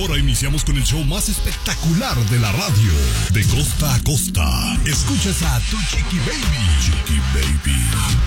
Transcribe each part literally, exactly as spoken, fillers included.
Ahora iniciamos con el show más espectacular de la radio. De costa a costa. Escuchas a tu Chiqui Baby. Chiqui Baby.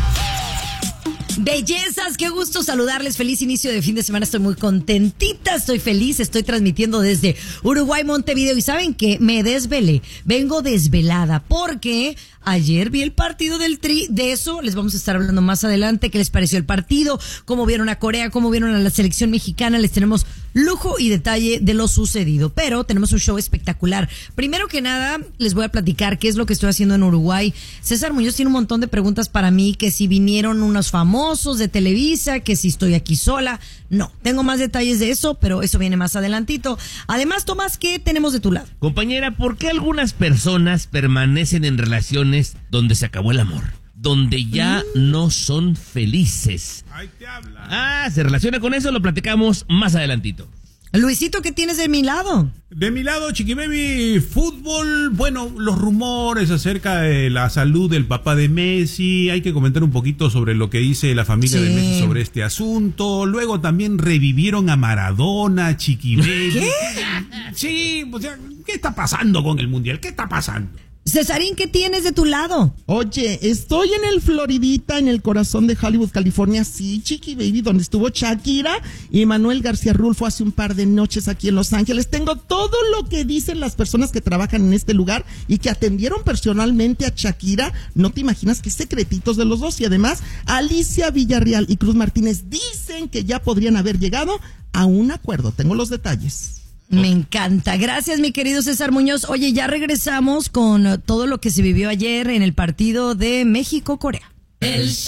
Bellezas, qué gusto saludarles. Feliz inicio de fin de semana. Estoy muy contentita, estoy feliz. Estoy transmitiendo desde Uruguay, Montevideo. Y ¿saben qué? Me desvelé. Vengo desvelada porque ayer vi el partido del Tri. De eso les vamos a estar hablando más adelante. ¿Qué les pareció el partido? ¿Cómo vieron a Corea? ¿Cómo vieron a la selección mexicana? Les tenemos lujo y detalle de lo sucedido. Pero tenemos un show espectacular. Primero que nada, les voy a platicar qué es lo que estoy haciendo en Uruguay. César Muñoz tiene un montón de preguntas para mí, que si vinieron unos famosos de Televisa, que si estoy aquí sola. No, tengo más detalles de eso, pero eso viene más adelantito. Además, Tomás, ¿qué tenemos de tu lado? Compañera, ¿por qué algunas personas permanecen en relaciones donde se acabó el amor? Donde ya mm. no son felices. Ahí te habla. Ah, se relaciona con eso, lo platicamos más adelantito. Luisito, ¿qué tienes de mi lado? De mi lado, Chiqui Baby, fútbol, bueno, los rumores acerca de la salud del papá de Messi, hay que comentar un poquito sobre lo que dice la familia sí. de Messi sobre este asunto. Luego también revivieron a Maradona, Chiqui Baby. ¿Qué? Sí, o sea, ¿qué está pasando con el Mundial? ¿Qué está pasando? Cesarín, ¿qué tienes de tu lado? Oye, estoy en el Floridita, en el corazón de Hollywood, California, sí, Chiqui Baby, donde estuvo Shakira y Manuel García Rulfo hace un par de noches aquí en Los Ángeles. Tengo todo lo que dicen las personas que trabajan en este lugar y que atendieron personalmente a Shakira. No te imaginas qué secretitos de los dos. Y además, Alicia Villarreal y Cruz Martínez dicen que ya podrían haber llegado a un acuerdo. Tengo los detalles. Me encanta. Gracias, mi querido César Muñoz. Oye, ya regresamos con todo lo que se vivió ayer en el partido de México-Corea. El